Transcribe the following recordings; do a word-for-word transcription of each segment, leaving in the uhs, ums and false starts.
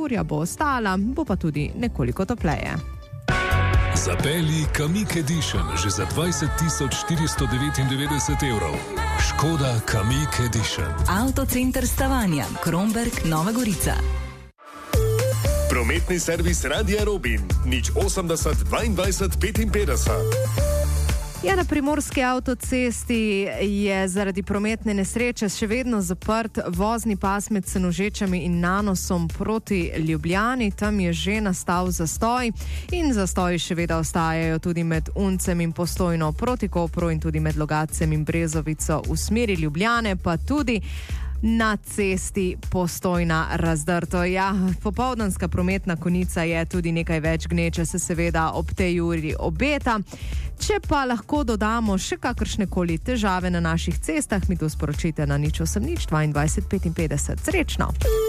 burja bo ostala, bo pa tudi nekoliko topleje. Zapelji Kamiq Edition že za dvajset tisoč štiristo devetindevetdeset evrov. Škoda Kamiq Edition. Avtocenter Stavanja, Kromberk, Nova Gorica. Prometni servis Radia Robin, nič osemdeset dvaindvajset petinpetdeset. Ja, na primorski avtocesti je zaradi prometne nesreče še vedno zaprt vozni pas med Senožečami in Nanosom proti Ljubljani. Tam je že nastal zastoj in zastoji še vedno ostajajo tudi med Uncem in Postojno proti Kopru in tudi med Logatcem in Brezovico v smeri Ljubljane, pa tudi na cesti Postojna razdrto. Ja, popoldanska prometna konica je tudi nekaj več gneče, se seveda ob tej uri obeta. Če pa lahko dodamo še kakršne koli težave na naših cestah, mi to sporočite na nič osem nič dvaindvajset petinpetdeset. Srečno!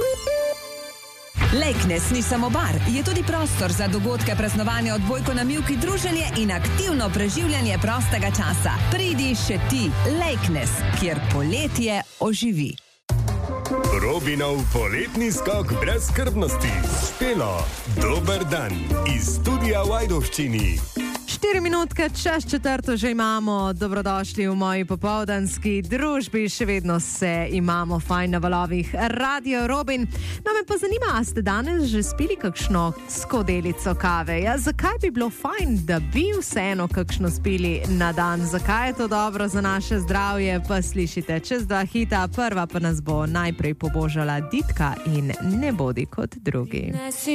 Lejknes ni samo bar, je tudi prostor za dogodke, praznovanja, odbojko na mivki, druženje in aktivno preživljanje prostega časa. Pridi še ti, Lejknes, kjer poletje oživi. Robinov poletni skok brez skrbnosti. Špelo, dober dan iz studia v Ajdovščini. Štiri minutke čez četrto že imamo. Dobrodošli v moji popoldanski družbi. Še vedno se imamo fajn na valovih Radio Robin. No, me pa zanima, a ste danes že spili kakšno skodelico kave? Ja, zakaj bi bilo fajn, da bi vseeno kakšno spili na dan? Zakaj je to dobro za naše zdravje? Pa slišite čez dva hita. Prva pa nas bo najprej pobožala Ditka in Ne bodi kot drugi.